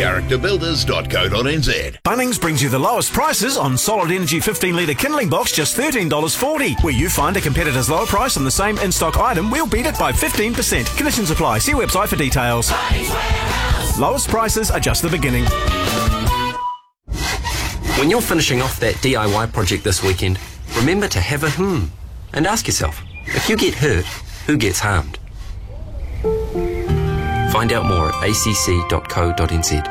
Characterbuilders.co.nz. Bunnings brings you the lowest prices on Solid Energy 15-litre kindling box, just $13.40. Where you find a competitor's lower price on the same in-stock item, we'll beat it by 15%. Conditions apply. See website for details. Lowest prices are just the beginning. When you're finishing off that DIY project this weekend, remember to have a and ask yourself, if you get hurt, who gets harmed? Find out more at acc.co.nz.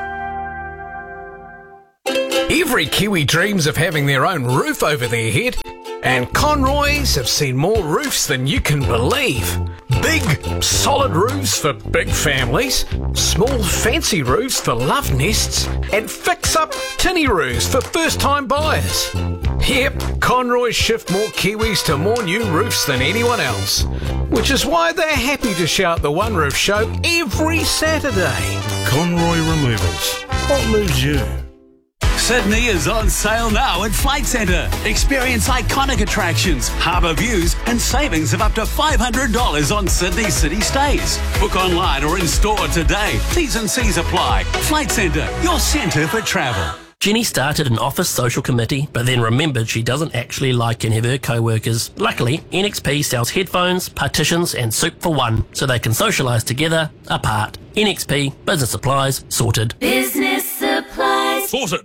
Every Kiwi dreams of having their own roof over their head, and Conroys have seen more roofs than you can believe. Big, solid roofs for big families, small, fancy roofs for love nests, and fix-up tinny roofs for first-time buyers. Yep, Conroys shift more Kiwis to more new roofs than anyone else, which is why they're happy to shout the One Roof Show every Saturday. Conroy Removals. What moves you? Sydney is on sale now at Flight Centre. Experience iconic attractions, harbour views, and savings of up to $500 on Sydney city stays. Book online or in store today. T's and C's apply. Flight Centre, your centre for travel. Jenny started an office social committee, but then remembered she doesn't actually like any of her co-workers. Luckily, NXP sells headphones, partitions and soup for one, so they can socialise together, apart. NXP, business supplies, sorted. Business supplies. Sorted.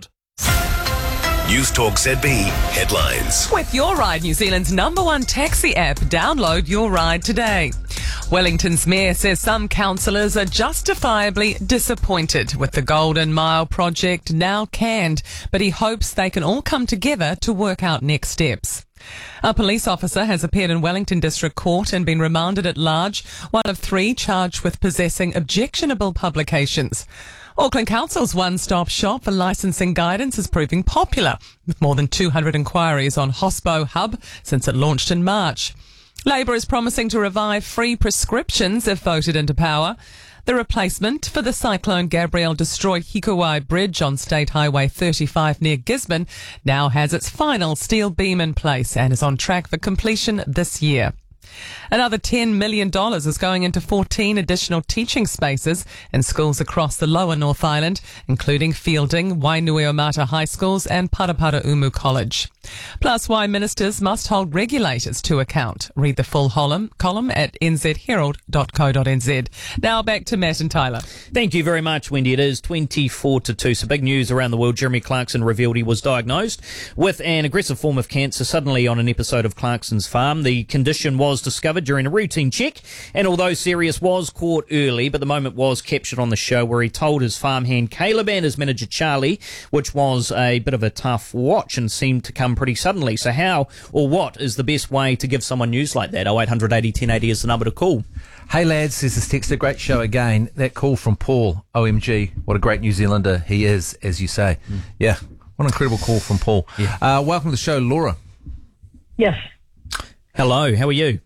News Talk ZB headlines. With Your Ride, New Zealand's #1 taxi app, download Your Ride today. Wellington's mayor says some councillors are justifiably disappointed with the Golden Mile project now canned, but he hopes they can all come together to work out next steps. A police officer has appeared in Wellington District Court and been remanded at large, one of 3 charged with possessing objectionable publications. Auckland Council's one-stop shop for licensing guidance is proving popular, with more than 200 inquiries on Hospo Hub since it launched in March. Labor is promising to revive free prescriptions if voted into power. The replacement for the Cyclone Gabrielle destroyed Hikuwai Bridge on State Highway 35 near Gisborne now has its final steel beam in place and is on track for completion this year. Another $10 million is going into 14 additional teaching spaces in schools across the lower North Island, including Fielding, Wainuiomata High Schools and Parapara Umu College. Plus, why ministers must hold regulators to account. Read the full column at nzherald.co.nz. Now back to Matt and Tyler. Thank you very much, Wendy. It is 24-2. So big news around the world. Jeremy Clarkson revealed he was diagnosed with an aggressive form of cancer suddenly on an episode of Clarkson's Farm. The condition was discovered during a routine check, and although serious, was caught early, but the moment was captured on the show where he told his farmhand Caleb and his manager Charlie, which was a bit of a tough watch and seemed to come pretty suddenly. So how or what is the best way to give someone news like that? 0800 80 1080 is the number to call. Hey lads, says this texter, great show again. That call from Paul, OMG, what a great New Zealander he is, as you say. Yeah, what an incredible call from Paul. Yeah. Welcome to the show, Laura. Yes. Hello, how are you?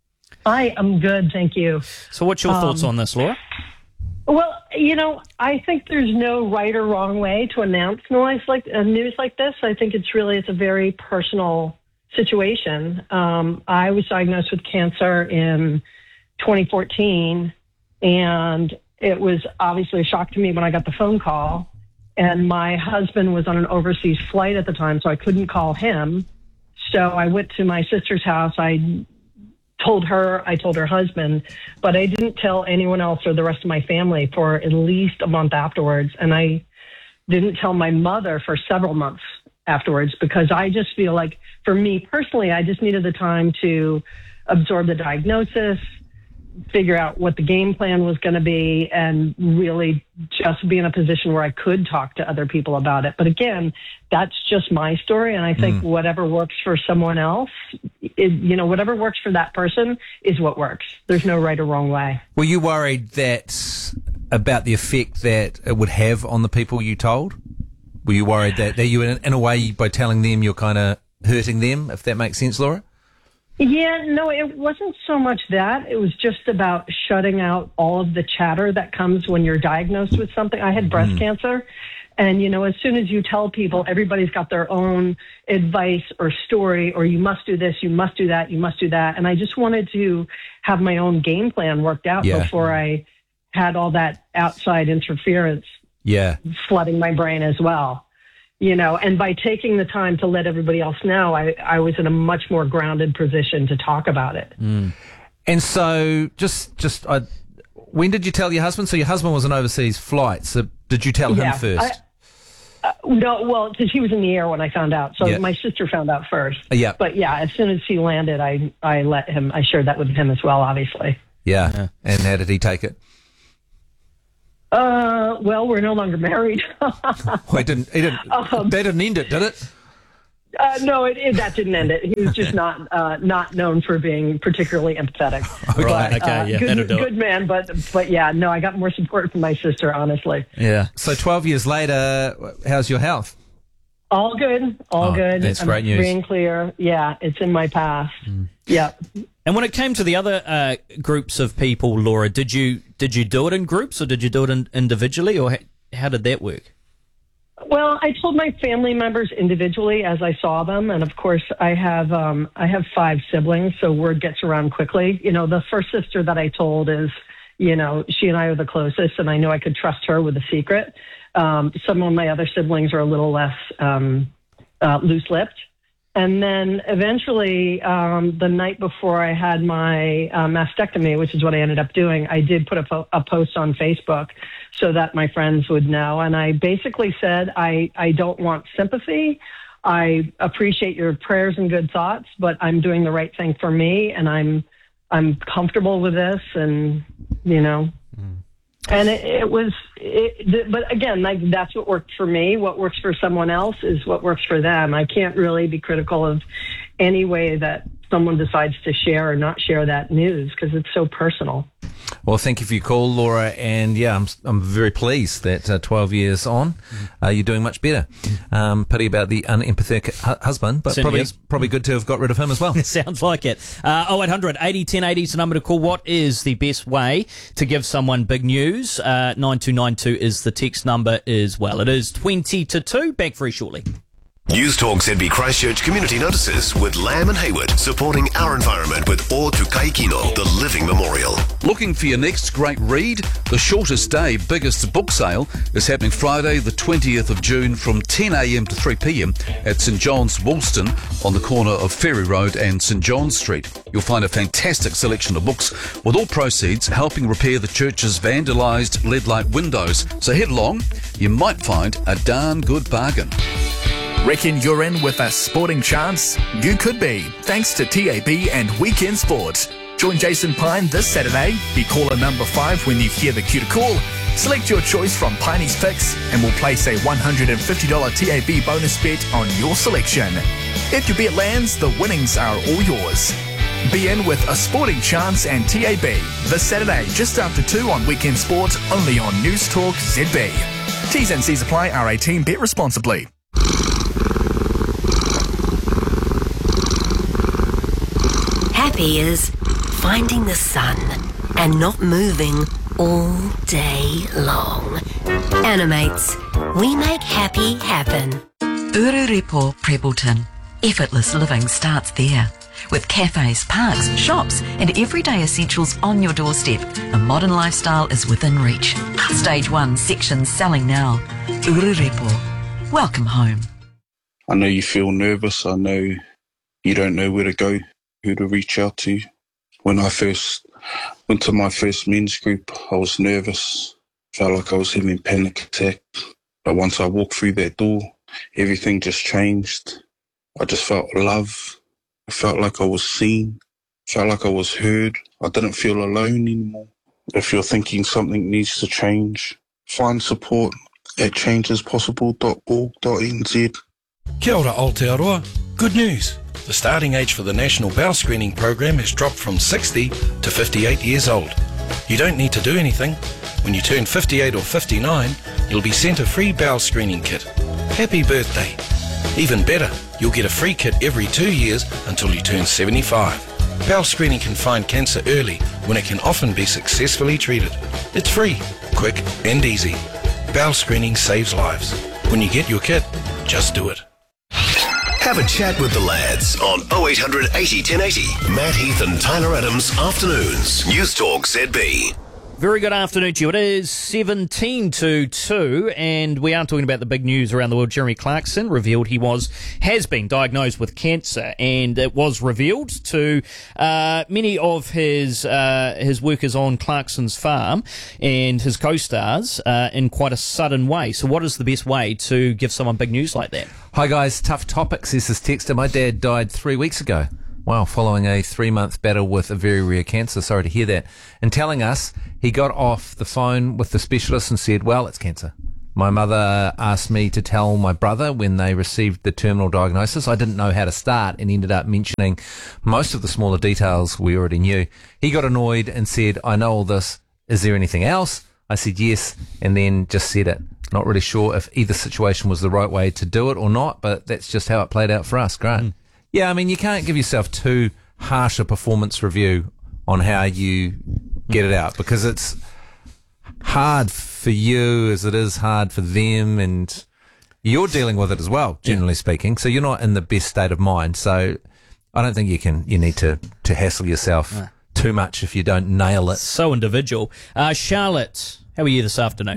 I am good, thank you. So what's your thoughts on this, Laura? Well, I think there's no right or wrong way to announce news like this. I think it's a very personal situation. I was diagnosed with cancer in 2014, and it was obviously a shock to me when I got the phone call. And my husband was on an overseas flight at the time, so I couldn't call him. So I went to my sister's house. I told her husband, but I didn't tell anyone else or the rest of my family for at least a month afterwards. And I didn't tell my mother for several months afterwards, because I just feel like, for me personally, I just needed the time to absorb the diagnosis, figure out what the game plan was going to be, and really just be in a position where I could talk to other people about it. But again, that's just my story, and I think whatever works for someone else, whatever works for that person is what works. There's no right or wrong way. Were you worried about the effect that it would have on the people you told? Were you worried that you, in a way, by telling them, you're kind of hurting them, if that makes sense, Laura? Yeah, no, it wasn't so much that. It was just about shutting out all of the chatter that comes when you're diagnosed with something. I had breast cancer, and, as soon as you tell people, everybody's got their own advice or story, or you must do this, you must do that, you must do that. And I just wanted to have my own game plan worked out before I had all that outside interference flooding my brain as well. And by taking the time to let everybody else know, I was in a much more grounded position to talk about it. And so when did you tell your husband? So your husband was an overseas flight. So did you tell him first? No, well, because he was in the air when I found out. So my sister found out first. But as soon as he landed, I shared that with him as well, obviously. Yeah. And how did he take it? Well, we're no longer married. That didn't end it, did it? No, that didn't end it. He was just not known for being particularly empathetic. Good man, but no, I got more support from my sister, honestly. Yeah. So 12 years later, how's your health? All good, good. That's great news. Being clear, it's in my past. Yeah. And when it came to the other groups of people, Laura, did you do it in groups or did you do it individually, or how did that work? Well, I told my family members individually as I saw them, and of course, I have 5 siblings, so word gets around quickly. The first sister that I told is, she and I are the closest, and I knew I could trust her with a secret. Some of my other siblings are a little less loose-lipped. And then eventually, the night before I had my mastectomy, which is what I ended up doing, I did put a post on Facebook so that my friends would know. And I basically said, I don't want sympathy. I appreciate your prayers and good thoughts, but I'm doing the right thing for me, and I'm comfortable with this, and And but again, that's what worked for me. What works for someone else is what works for them. I can't really be critical of any way that someone decides to share or not share that news, because it's so personal. Well, thank you for your call, Laura, and I'm very pleased that 12 years on, you're doing much better. Pity about the unempathetic husband, but probably good to have got rid of him as well. Sounds like it. 0800 80 1080 is the number to call. What is the best way to give someone big news? 9292 is the text number as well. It is 20 to 2. Back very shortly. News Talk ZB Christchurch Community Notices with Lamb and Hayward, supporting our environment with O Tukai Kino, the Living Memorial. Looking for your next great read? The Shortest Day, Biggest Book Sale is happening Friday the 20th of June from 10am to 3pm at St John's Woolston on the corner of Ferry Road and St John's Street. You'll find a fantastic selection of books, with all proceeds helping repair the church's vandalised lead light windows. So head along, you might find a darn good bargain. Reckon you're in with a sporting chance? You could be, thanks to TAB and Weekend Sports. Join Jason Pine this Saturday. Be caller number 5 when you hear the cue to call. Select your choice from Piney's Picks and we'll place a $150 TAB bonus bet on your selection. If your bet lands, the winnings are all yours. Be in with a sporting chance and TAB this Saturday just after 2 on Weekend Sport, only on News Talk ZB. T's and C's apply. R18. Bet responsibly. Happy is finding the sun and not moving all day long. Animates. We make happy happen. Ururepo Prebleton. Effortless living starts there. With cafes, parks, shops and everyday essentials on your doorstep, a modern lifestyle is within reach. Stage 1 sections selling now. Ururepo. Welcome home. I know you feel nervous. I know you don't know where to go, who to reach out to. When I first went to my first men's group, I was nervous. Felt like I was having a panic attack. But once I walked through that door, everything just changed. I just felt love. I felt like I was seen. Felt like I was heard. I didn't feel alone anymore. If you're thinking something needs to change, find support at changespossible.org.nz. Kia ora Aotearoa. Good news. The starting age for the National Bowel Screening Program has dropped from 60 to 58 years old. You don't need to do anything. When you turn 58 or 59, you'll be sent a free bowel screening kit. Happy birthday. Even better, you'll get a free kit every 2 years until you turn 75. Bowel screening can find cancer early when it can often be successfully treated. It's free, quick and easy. Bowel screening saves lives. When you get your kit, just do it. Have a chat with the lads on 0800 80 1080. Matt Heath and Tyler Adams Afternoons. News Talk ZB. Very good afternoon to you. It is 17 to 2, and we are talking about the big news around the world. Jeremy Clarkson revealed he has been diagnosed with cancer, and it was revealed to many of his workers on Clarkson's farm and his co-stars in quite a sudden way. So what is the best way to give someone big news like that? Hi guys, tough topic, says this texter. My dad died 3 weeks ago. Wow, following a 3-month battle with a very rare cancer. Sorry to hear that. And telling us he got off the phone with the specialist and said, well, it's cancer. My mother asked me to tell my brother when they received the terminal diagnosis. I didn't know how to start and ended up mentioning most of the smaller details we already knew. He got annoyed and said, I know all this. Is there anything else? I said yes, and then just said it. Not really sure if either situation was the right way to do it or not, but that's just how it played out for us. Great. Yeah, I mean, you can't give yourself too harsh a performance review on how you get it out, because it's hard for you as it is hard for them, and you're dealing with it as well, generally speaking. So you're not in the best state of mind. So I don't think you need to hassle yourself too much if you don't nail it. So individual. Charlotte, how are you this afternoon?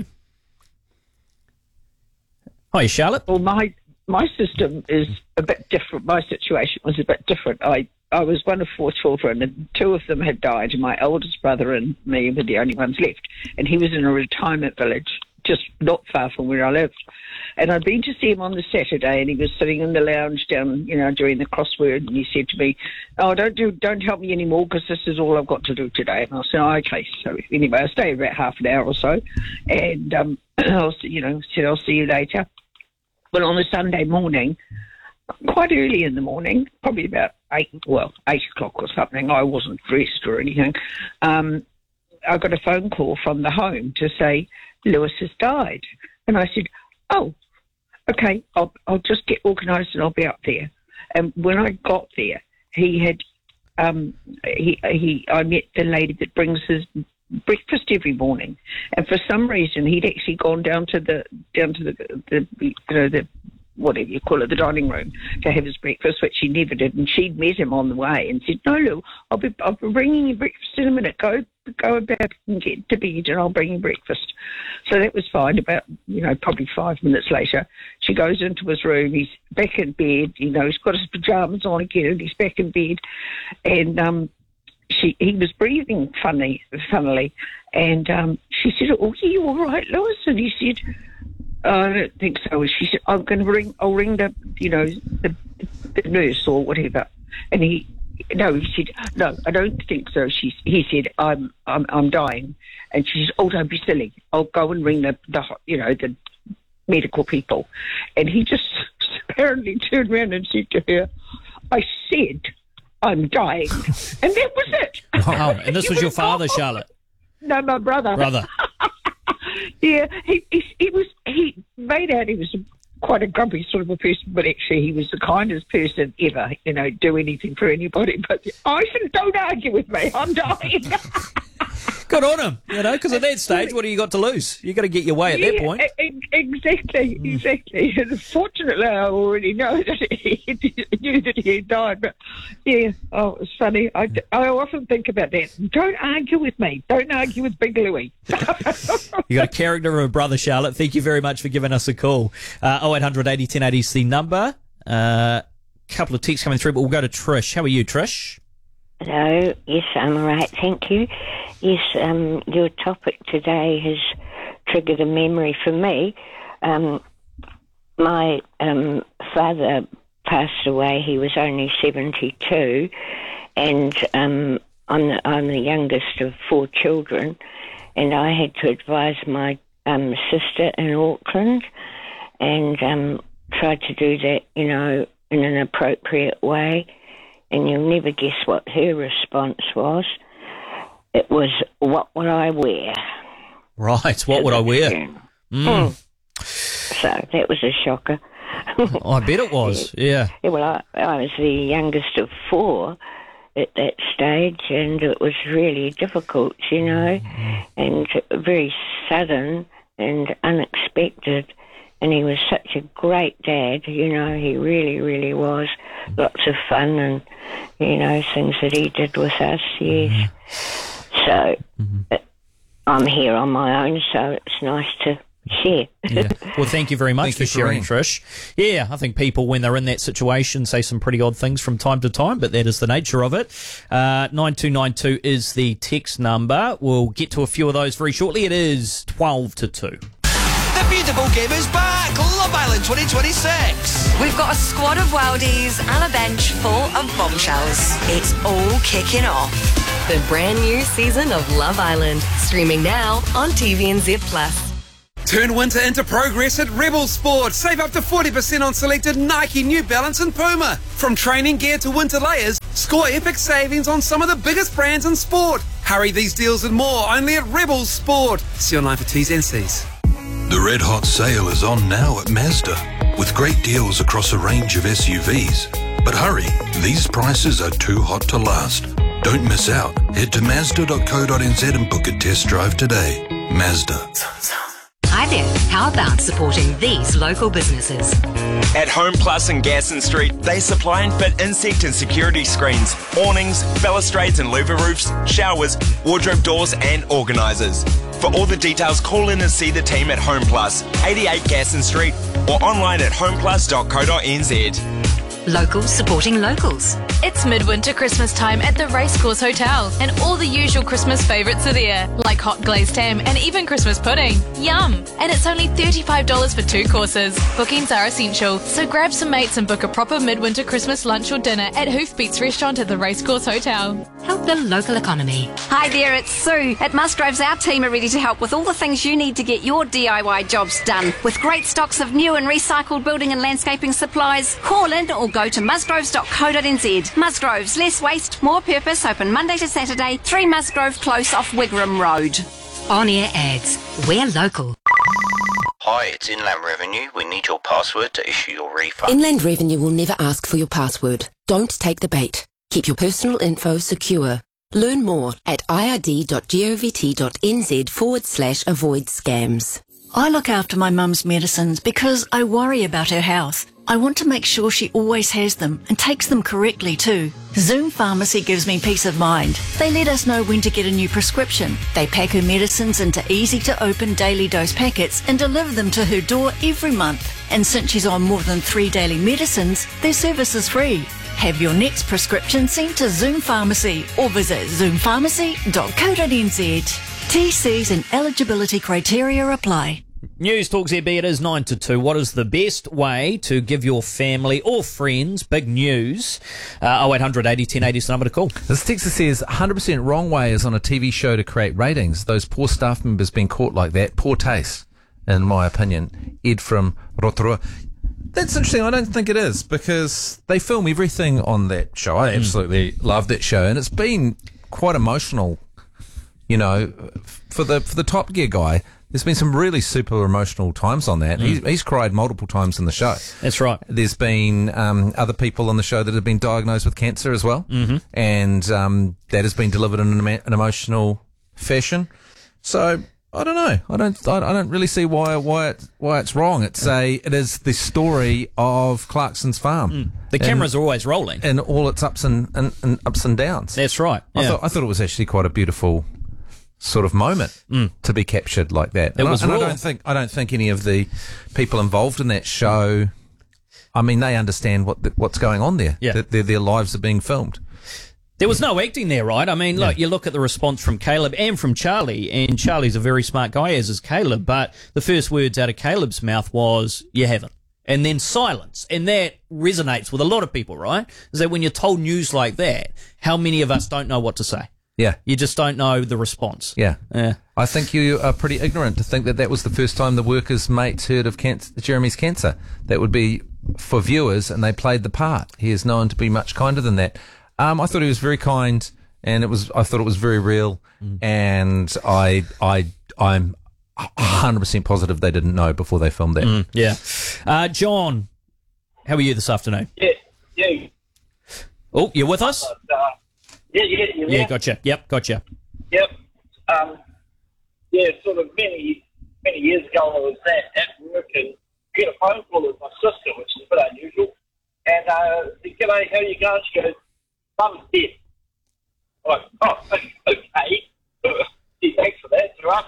Hi, Charlotte. Well, my system is a bit different. My situation was a bit different. I was one of 4 children, and 2 of them had died. My eldest brother and me were the only ones left. And he was in a retirement village just not far from where I lived. And I'd been to see him on the Saturday, and he was sitting in the lounge down, doing the crossword. And he said to me, "Oh, don't help me anymore, because this is all I've got to do today." And I said, "Oh, okay." So anyway, I stayed about half an hour or so, and said, "I'll see you later." But on the Sunday morning, quite early in the morning, probably about 8 o'clock or something, I wasn't dressed or anything, I got a phone call from the home to say, Lewis has died. And I said, oh, okay, I'll just get organised and I'll be up there. And when I got there, he had, I met the lady that brings his breakfast every morning, and for some reason he'd actually gone down to the whatever you call it, the dining room, to have his breakfast, which he never did. And she'd met him on the way and said, "No, Lou, I'll be bringing you breakfast in a minute. Go about and get to bed, and I'll bring you breakfast." So that was fine. About probably 5 minutes later, she goes into his room. He's back in bed. He's got his pajamas on again, and he's back in bed, and he was breathing funnily, and she said, "Oh, are you all right, Lewis?" And he said, "I don't think so." She said, I'll ring the nurse or whatever. And he said, "No, I don't think so." He said, I'm dying." And she said, "Oh, don't be silly. I'll go and ring the medical people." And he just apparently turned around and said to her, "I said I'm dying." And that was it. Wow. And this was your father, Charlotte? No, my brother. Yeah, he made out he was quite a grumpy sort of a person, but actually he was the kindest person ever, do anything for anybody. But I said, "Don't argue with me, I'm dying." Good on him, because at that stage, what do you got to lose? You got to get your way at that point. Exactly. And fortunately, I already know that he knew that he had died. But yeah, it was funny. I often think about that. Don't argue with me. Don't argue with Big Louie. You got a character of a brother, Charlotte. Thank you very much for giving us a call. 0800 80 1080 is the number. Couple of texts coming through, but we'll go to Trish. How are you, Trish? Hello. Yes, I'm all right. Thank you. Yes, your topic today has triggered a memory for me. My father passed away. He was only 72, and I'm the youngest of 4 children, and I had to advise my sister in Auckland, and tried to do that, in an appropriate way. And you'll never guess what her response was. It was, "What would I wear?" Right, what would I wear? So that was a shocker. I bet it was, yeah. Well, I was the youngest of 4 at that stage, and it was really difficult, and very sudden and unexpected. And he was such a great dad, he really, really was. Lots of fun and, things that he did with us, yes. So I'm here on my own, so it's nice to share. Yeah. Well, thank you very much for sharing, Trish. Yeah, I think people, when they're in that situation, say some pretty odd things from time to time, but that is the nature of it. 9292 is the text number. We'll get to a few of those very shortly. It is 12 to 2. The beautiful game is back! Love Island 2026! We've got a squad of wildies and a bench full of bombshells. It's all kicking off. The brand new season of Love Island, streaming now on TVNZ Plus. Turn winter into progress at Rebel Sport. Save up to 40% on selected Nike, New Balance and Puma. From training gear to winter layers, score epic savings on some of the biggest brands in sport. Hurry these deals and more only at Rebel Sport. See online for T's and C's. The Red Hot Sale is on now at Mazda, with great deals across a range of SUVs. But hurry, these prices are too hot to last. Don't miss out. Head to Mazda.co.nz and book a test drive today. Mazda. Hi there, how about supporting these local businesses? At Home Plus in Gasson Street, they supply and fit insect and security screens, awnings, balustrades and louver roofs, showers, wardrobe doors and organisers. For all the details, call in and see the team at Home Plus, 88 Gasson Street, or online at homeplus.co.nz. Locals supporting locals. It's midwinter Christmas time at the Racecourse Hotel, and all the usual Christmas favourites are there, like hot glazed ham and even Christmas pudding. Yum! And it's only $35 for 2 courses. Bookings are essential, so grab some mates and book a proper midwinter Christmas lunch or dinner at Hoofbeats Restaurant at the Racecourse Hotel. Help the local economy. Hi there, it's Sue. At Musgroves, our team are ready to help with all the things you need to get your DIY jobs done. With great stocks of new and recycled building and landscaping supplies, call in or go to musgroves.co.nz. Musgroves, less waste, more purpose, open Monday to Saturday, 3 Musgrove Close off Wigram Road. On-air ads. We're local. Hi, it's Inland Revenue. We need your password to issue your refund. Inland Revenue will never ask for your password. Don't take the bait. Keep your personal info secure. Learn more at ird.govt.nz/avoid scams. I look after my mum's medicines because I worry about her health. I want to make sure she always has them and takes them correctly too. Zoom Pharmacy gives me peace of mind. They let us know when to get a new prescription. They pack her medicines into easy-to-open daily dose packets and deliver them to her door every month. And since she's on more than 3 daily medicines, their service is free. Have your next prescription sent to Zoom Pharmacy or visit zoompharmacy.co.nz. TCs and eligibility criteria apply. News Talk ZB, it is 9 to 2. What is the best way to give your family or friends big news? 0800 80 1080 is the number to call. This texter says 100% wrong way is on a TV show to create ratings. Those poor staff members being caught like that, poor taste, in my opinion. Ed from Rotorua. That's interesting. I don't think it is, because they film everything on that show. I absolutely love that show, and it's been quite emotional, you know, for the Top Gear guy. There's been some really super emotional times on that. He's cried multiple times in the show. That's right. There's been other people on the show that have been diagnosed with cancer as well, and that has been delivered in an emotional fashion. So I don't know. I don't really see why it's wrong. It is the story of Clarkson's farm. The cameras are always rolling, and all its ups and downs. That's right. Yeah. I thought it was actually quite a beautiful sort of moment to be captured like that. It was raw. I don't think any of the people involved in that show, I mean, they understand what's going on there. Yeah. Their lives are being filmed. There was no acting there, right? I mean, look, you look at the response from Caleb and from Charlie, and Charlie's a very smart guy, as is Caleb, but the first words out of Caleb's mouth was, "You haven't." And then silence. And that resonates with a lot of people, right? Is that when you're told news like that, how many of us don't know what to say? Yeah. You just don't know the response. Yeah. I think you are pretty ignorant to think that was the first time the workers' mates heard of Jeremy's cancer. That would be for viewers, and they played the part. He is known to be much kinder than that. I thought he was very kind, and I thought it was very real, and I'm 100% positive they didn't know before they filmed that. Yeah. John, how are you this afternoon? Yeah. Oh, you're with us? Yeah, gotcha. Yep, gotcha. Yep. Sort of many years ago, I was at work and get a phone call with my sister, which is a bit unusual. And g'day, how you going? She goes, Mum's dead. I'm like, oh, okay. Thanks for that. So after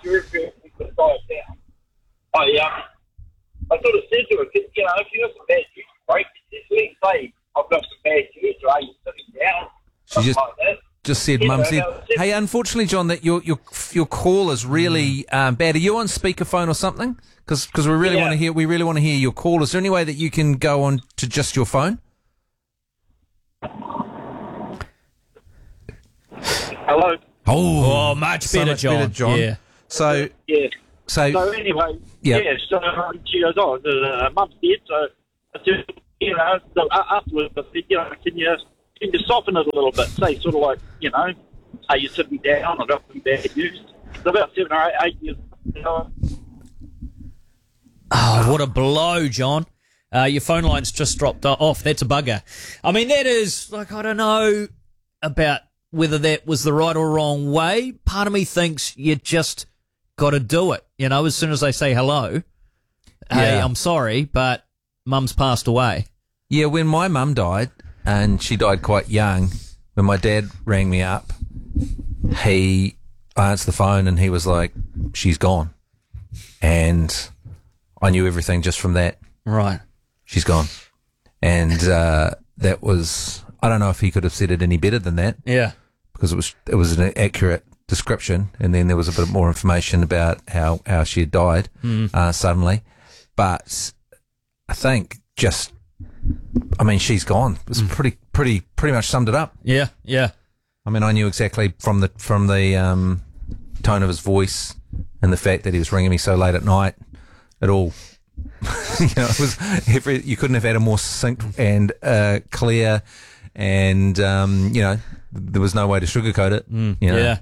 sort of said to her, if you got some bad news, break it. Let's say I've got some bad news, or are you sitting down? She just like that. just said, Mum said, hey, unfortunately, John, that your call is really bad. Are you on speakerphone or something? Because we really want to hear your call. Is there any way that you can go on to just your phone? Hello. Oh, much better, John. Yeah. So anyway, so she goes, Mum's dead, so I said, so afterwards I said, can you soften it a little bit? Say sort of like, are you sitting down? I've got some bad news. It's about 7 or 8 years. Oh, what a blow, John. Your phone line's just dropped off. That's a bugger. I mean, that is, I don't know about whether that was the right or wrong way. Part of me thinks you just got to do it. As soon as they say hello, hey, I'm sorry, but Mum's passed away. Yeah, when my mum died, and she died quite young, when my dad rang me up, I answered the phone and he was like, she's gone. And I knew everything just from that. Right. She's gone. And that was, I don't know if he could have said it any better than that. Yeah. Because it was an accurate description, and then there was a bit more information about how she had died suddenly. But I think she's gone. It's pretty much summed it up. Yeah, yeah. I mean, I knew exactly from the tone of his voice and the fact that he was ringing me so late at night. It all, it was you couldn't have had a more succinct and clear, and there was no way to sugarcoat it. Yeah.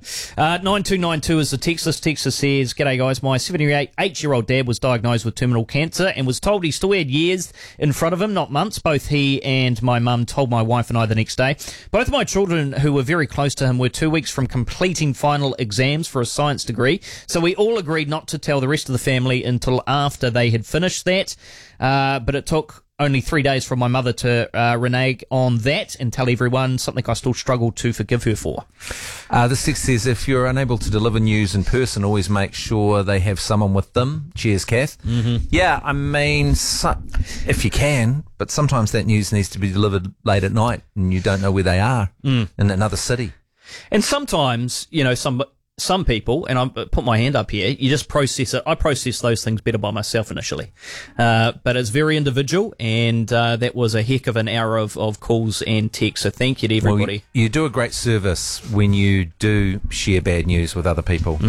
9292 is the text. This texter says, g'day guys, my 78-year-old dad was diagnosed with terminal cancer and was told he still had years in front of him, not months. Both he and my mum told my wife and I the next day. Both of my children, who were very close to him, were 2 weeks from completing final exams for a science degree, so we all agreed not to tell the rest of the family until after they had finished that. But it took only 3 days for my mother to renege on that and tell everyone, something I still struggle to forgive her for. This text says, if you're unable to deliver news in person, always make sure they have someone with them. Cheers, Kath. Mm-hmm. Yeah, I mean, if you can, but sometimes that news needs to be delivered late at night and you don't know where they are in another city. And sometimes, some people, and I put my hand up here, you just process it. I process those things better by myself initially. But it's very individual, and that was a heck of an hour of calls and texts, so thank you to everybody. Well, you do a great service when you do share bad news with other people,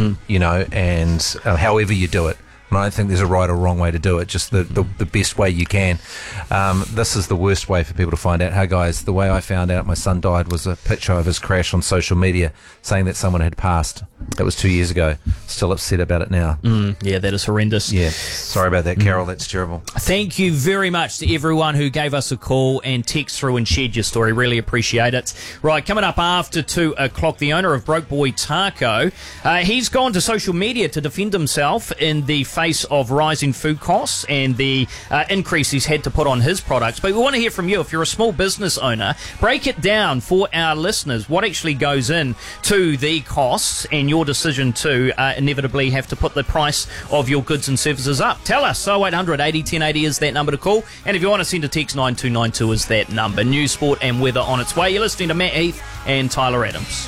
and however you do it. And I don't think there's a right or wrong way to do it, just the best way you can. This is the worst way for people to find out. Hey guys, the way I found out my son died was a picture of his crash on social media saying that someone had passed. That was 2 years ago. Still upset about it now. Yeah, that is horrendous. Yeah, sorry about that, Carol. That's terrible. Thank you very much to everyone who gave us a call and text through and shared your story. Really appreciate it. Right, coming up after 2 o'clock, the owner of Broke Boy Taco, he's gone to social media to defend himself in the face of rising food costs and the increase he's had to put on his products. But we want to hear from you. If you're a small business owner, break it down for our listeners. What actually goes in to the costs and your decision to inevitably have to put the price of your goods and services up. Tell us. 0800 80 1080 is that number to call. And if you want to send a text, 9292 is that number. News, sport and weather on its way. You're listening to Matt Heath and Tyler Adams.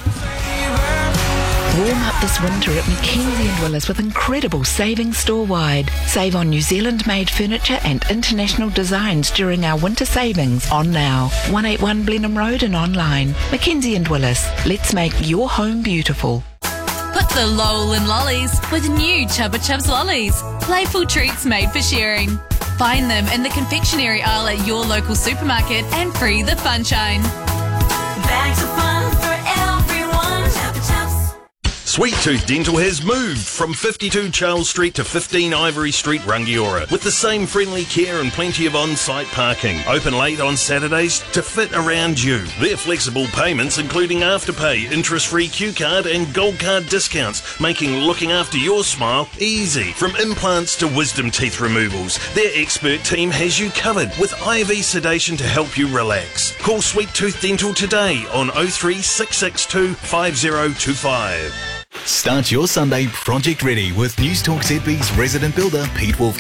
Warm up this winter at Mackenzie & Willis with incredible savings store-wide. Save on New Zealand-made furniture and international designs during our winter savings on now. 181 Blenheim Road and online. Mackenzie & Willis. Let's make your home beautiful. Put the lol in lollies with new Chubba Chubs lollies. Playful treats made for sharing. Find them in the confectionery aisle at your local supermarket and free the funshine. Bags of fun for everyone. Chubba Chubs. Sweet Tooth Dental has moved from 52 Charles Street to 15 Ivory Street, Rangiora, with the same friendly care and plenty of on-site parking. Open late on Saturdays to fit around you. Their flexible payments, including Afterpay, interest-free Q card and Gold Card discounts, making looking after your smile easy. From implants to wisdom teeth removals, their expert team has you covered with IV sedation to help you relax. Call Sweet Tooth Dental today on 03662 5025. Start your Sunday project ready with News Talk ZB's resident builder Pete Wolfcamp.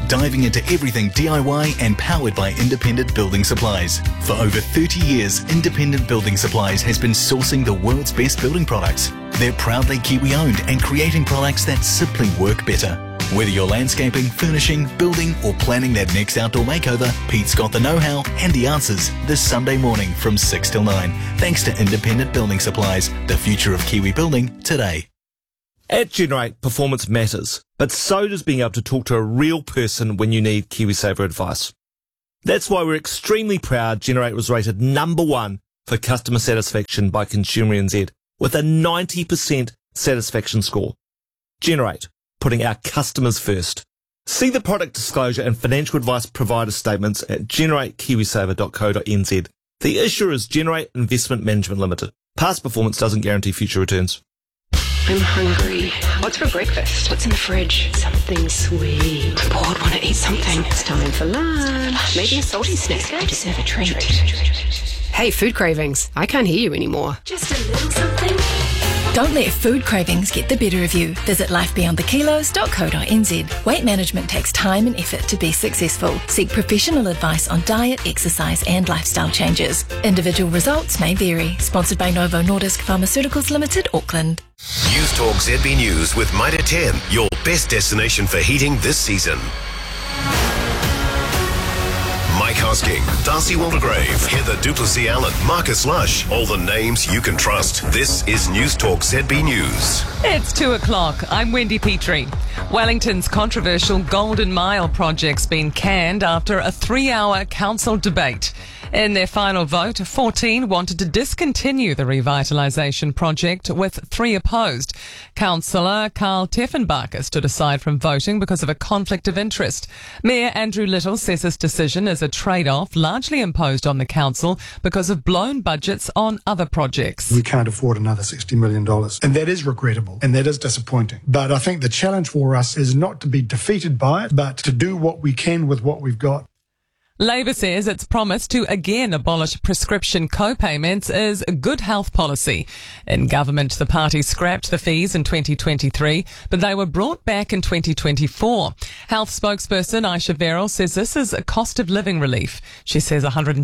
diving into everything DIY and powered by Independent Building Supplies. For over 30 years, Independent Building Supplies has been sourcing the world's best building products. They're proudly Kiwi-owned and creating products that simply work better. Whether you're landscaping, furnishing, building, or planning that next outdoor makeover, Pete's got the know-how and the answers this Sunday morning from 6 till 9. Thanks to Independent Building Supplies, the future of Kiwi building today. At Generate, performance matters, but so does being able to talk to a real person when you need KiwiSaver advice. That's why we're extremely proud Generate was rated #1 for customer satisfaction by Consumer NZ, with a 90% satisfaction score. Generate, putting our customers first. See the product disclosure and financial advice provider statements at generatekiwisaver.co.nz. The issuer is Generate Investment Management Limited. Past performance doesn't guarantee future returns. I'm hungry. What's for breakfast? What's in the fridge? Something sweet. I'm bored, want to eat something. It's time for lunch. Maybe a salty snack. I deserve a treat. Hey, food cravings. I can't hear you anymore. Just a little something. Don't let food cravings get the better of you. Visit lifebeyondthekilos.co.nz. Weight management takes time and effort to be successful. Seek professional advice on diet, exercise and lifestyle changes. Individual results may vary. Sponsored by Novo Nordisk Pharmaceuticals Limited, Auckland. News Talk ZB News with Mitre 10, your best destination for heating this season. Mike Hosking, Darcy Waldegrave, Heather Duplessis-Allen, Marcus Lush, all the names you can trust. This is News Talk ZB News. It's 2 o'clock. I'm Wendy Petrie. Wellington's controversial Golden Mile project's been canned after a 3-hour council debate. In their final vote, 14 wanted to discontinue the revitalisation project, with 3 opposed. Councillor Carl Teffenbacher stood aside from voting because of a conflict of interest. Mayor Andrew Little says this decision is a trade-off largely imposed on the council because of blown budgets on other projects. We can't afford another $60 million, and that is regrettable and that is disappointing. But I think the challenge for us is not to be defeated by it, but to do what we can with what we've got. Labor says its promise to again abolish prescription co-payments is a good health policy. In government, the party scrapped the fees in 2023, but they were brought back in 2024. Health spokesperson Aisha Verrill says this is a cost of living relief. She says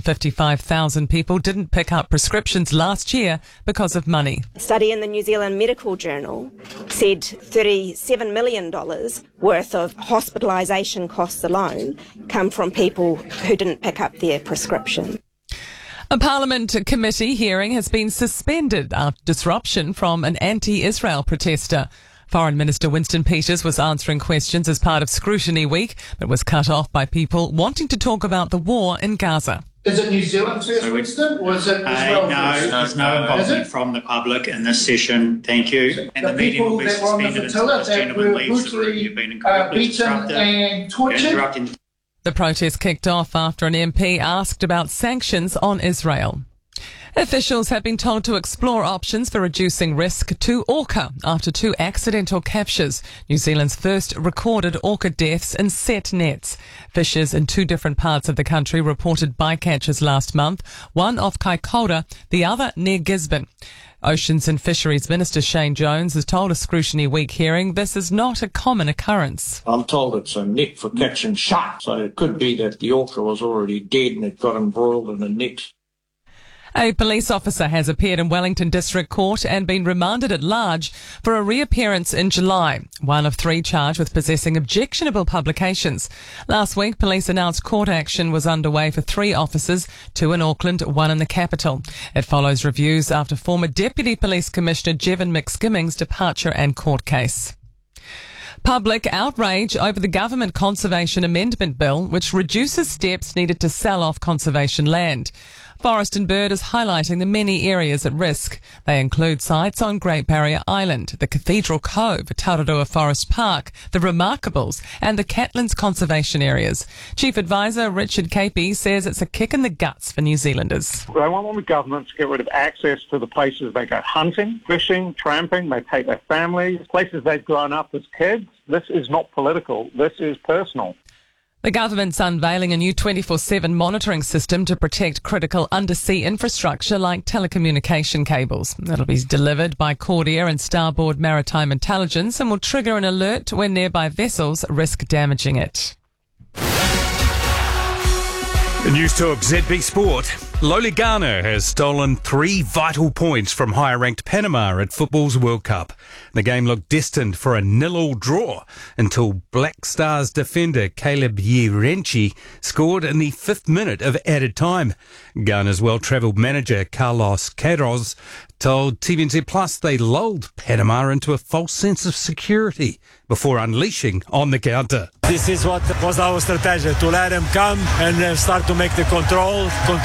155,000 people didn't pick up prescriptions last year because of money. A study in the New Zealand Medical Journal said $37 million worth of hospitalisation costs alone come from people who didn't pick up their prescription. A Parliament committee hearing has been suspended after disruption from an anti-Israel protester. Foreign Minister Winston Peters was answering questions as part of Scrutiny Week, but was cut off by people wanting to talk about the war in Gaza. Is it New Zealand first, Winston, or is it Israel first? No, there's no involvement from the public in this session. Thank you. And the meeting will be suspended until this gentleman leaves the room. You've been incredibly disruptive and tortured. The protest kicked off after an MP asked about sanctions on Israel. Officials have been told to explore options for reducing risk to orca after 2 accidental captures, New Zealand's first recorded orca deaths in set nets. Fishers in 2 different parts of the country reported bycatches last month, one off Kaikoura, the other near Gisborne. Oceans and Fisheries Minister Shane Jones has told a Scrutiny Week hearing this is not a common occurrence. I'm told it's a net for catching sharks, so it could be that the orca was already dead and it got embroiled in the net. A police officer has appeared in Wellington District Court and been remanded at large for a reappearance in July, one of 3 charged with possessing objectionable publications. Last week, police announced court action was underway for 3 officers, 2 in Auckland, 1 in the capital. It follows reviews after former Deputy Police Commissioner Jevon McSkimming's departure and court case. Public outrage over the Government Conservation Amendment Bill, which reduces steps needed to sell off conservation land. Forest and Bird is highlighting the many areas at risk. They include sites on Great Barrier Island, the Cathedral Cove, Tararua Forest Park, the Remarkables and the Catlins Conservation Areas. Chief Advisor Richard Capey says it's a kick in the guts for New Zealanders. They want the government to get rid of access to the places they go hunting, fishing, tramping, they take their families, places they've grown up as kids. This is not political, this is personal. The government's unveiling a new 24/7 monitoring system to protect critical undersea infrastructure like telecommunication cables. It'll be delivered by Cordia and Starboard Maritime Intelligence and will trigger an alert when nearby vessels risk damaging it. News Talk ZB Sport. Loli Garner has stolen 3 vital points from higher-ranked Panama at football's World Cup. The game looked destined for a 0-0 draw until Black Stars defender Caleb Yerenchi scored in the 5th minute of added time. Garner's well-travelled manager Carlos Queiroz told TVNZ Plus they lulled Panama into a false sense of security before unleashing on the counter. This is what was our strategy, to let them come and start to make the control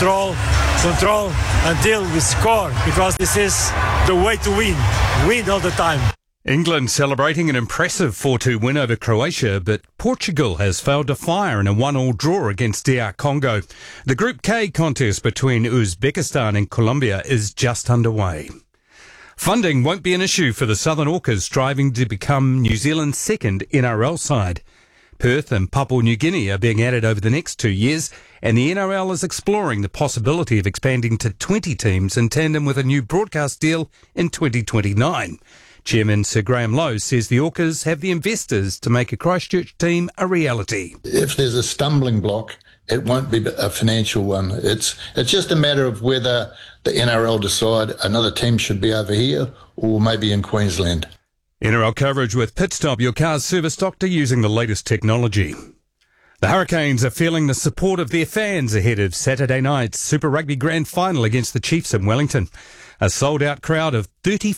until we score, because this is the way to win all the time. England celebrating an impressive 4-2 win over Croatia, but Portugal has failed to fire in a 1-1 draw against DR Congo. The Group K contest between Uzbekistan and Colombia is just underway. Funding won't be an issue for the Southern Orcas striving to become New Zealand's second NRL side. Perth and Papua New Guinea are being added over the next 2 years, and the NRL is exploring the possibility of expanding to 20 teams in tandem with a new broadcast deal in 2029. Chairman Sir Graham Lowe says the Orcas have the investors to make a Christchurch team a reality. If there's a stumbling block, it won't be a financial one. It's just a matter of whether the NRL decide another team should be over here or maybe in Queensland. NRL coverage with Pitstop, your car's service doctor using the latest technology. The Hurricanes are feeling the support of their fans ahead of Saturday night's Super Rugby Grand Final against the Chiefs in Wellington. A sold-out crowd of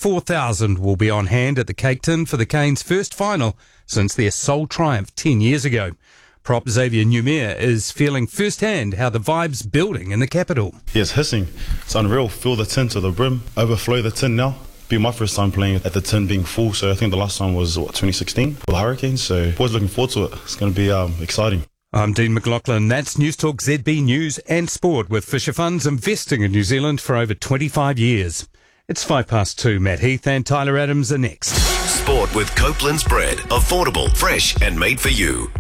34,000 will be on hand at the Cake Tin for the Canes' first final since their sole triumph 10 years ago. Prop Xavier Numere is feeling firsthand how the vibe's building in the capital. Yeah, it's hissing. It's unreal. Fill the tin to the brim. Overflow the tin now. Be my first time playing at the tin being full, so I think the last time was 2016 with the Hurricanes, so always looking forward to it. It's going to be exciting. I'm Dean McLaughlin. That's News Talk ZB News and Sport, with Fisher Funds investing in New Zealand for over 25 years. It's 2:05. Matt Heath and Tyler Adams are next. Sport with Copeland's Bread. Affordable, fresh and made for you.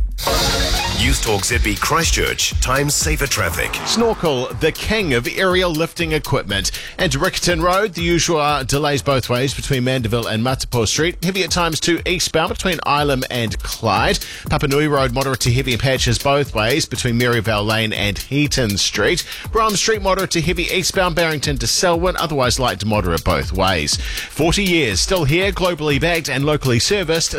News Talk ZB Christchurch. Times safer traffic. Snorkel, the king of aerial lifting equipment. And Riccarton Road, the usual delays both ways between Mandeville and Matapo Street. Heavy at times too eastbound between Ilam and Clyde. Papanui Road, moderate to heavy patches both ways between Maryvale Lane and Heaton Street. Brougham Street, moderate to heavy eastbound Barrington to Selwyn, otherwise light to moderate both ways. 40 years, still here, globally backed and locally serviced.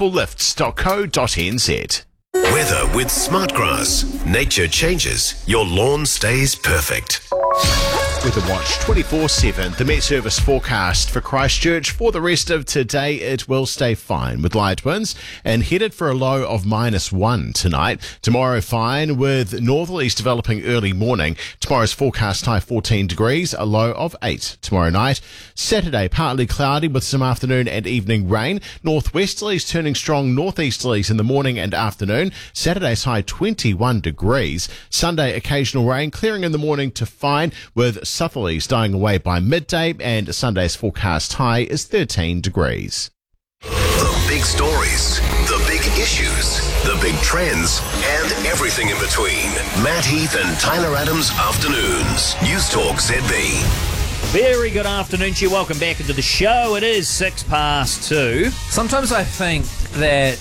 Snorkellifts.co.nz. Weather with Smartgrass. Nature changes, your lawn stays perfect. Weather Watch 24/7. The Met Service forecast for Christchurch for the rest of today. It will stay fine with light winds and headed for a low of -1 tonight. Tomorrow fine with northerlies developing early morning. Tomorrow's forecast high 14 degrees, a low of 8 tomorrow night. Saturday partly cloudy with some afternoon and evening rain. Northwesterlies turning strong northeasterlies in the morning and afternoon. Saturday's high 21 degrees. Sunday occasional rain clearing in the morning to fine with southerlies dying away by midday, and Sunday's forecast high is 13 degrees. The big stories, the big issues, the big trends, and everything in between. Matt Heath and Tyler Adams Afternoons. News Talk ZB. Very good afternoon to you. Welcome back into the show. It is 2:06. Sometimes I think that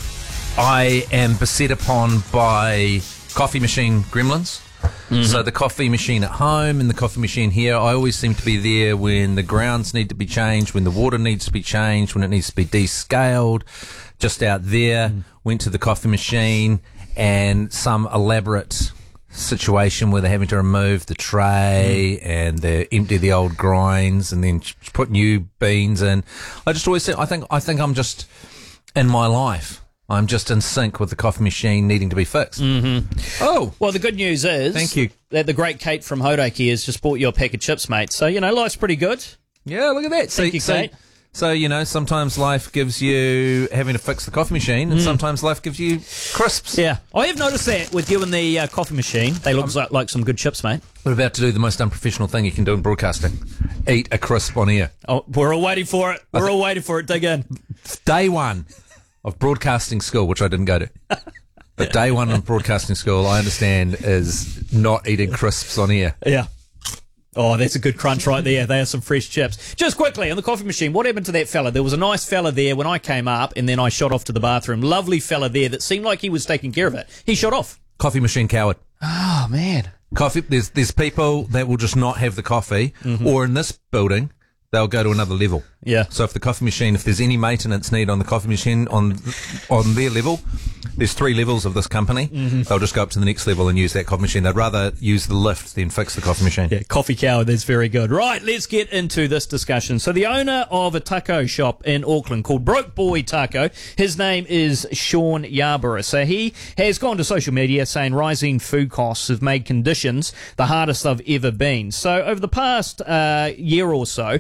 I am beset upon by coffee machine gremlins. Mm-hmm. So the coffee machine at home and the coffee machine here, I always seem to be there when the grounds need to be changed, when the water needs to be changed, when it needs to be descaled. Just out there, went to the coffee machine, and some elaborate situation where they're having to remove the tray and they empty the old grinds and then put new beans in. I just always say, I think I'm just in my life. I'm just in sync with the coffee machine needing to be fixed. Mm-hmm. Oh. Well, the good news is... Thank you. That the great Kate from Hodaki has just bought you a pack of chips, mate. So, life's pretty good. Yeah, look at that. Thank you, Kate. So, sometimes life gives you having to fix the coffee machine and sometimes life gives you crisps. Yeah. I have noticed that with you and the coffee machine. They look like some good chips, mate. We're about to do the most unprofessional thing you can do in broadcasting. Eat a crisp on air. Oh, we're all waiting for it. We're all waiting for it. Dig in. Day one of broadcasting school, which I didn't go to. But day one of broadcasting school, I understand, is not eating crisps on air. Yeah. Oh, that's a good crunch right there. They are some fresh chips. Just quickly, on the coffee machine, what happened to that fella? There was a nice fella there when I came up, and then I shot off to the bathroom. Lovely fella there that seemed like he was taking care of it. He shot off. Coffee machine coward. Oh, man. Coffee. There's people that will just not have the coffee, or in this building, they'll go to another level. Yeah. So if the coffee machine, if there's any maintenance need on the coffee machine on their level, there's 3 levels of this company. They'll just go up to the next level and use that coffee machine. They'd rather use the lift than fix the coffee machine. Yeah, coffee coward, that's very good. Right, let's get into this discussion. So the owner of a taco shop in Auckland called Broke Boy Taco, his name is Sean Yarborough. So he has gone to social media saying rising food costs have made conditions the hardest they've ever been. So over the past year or so,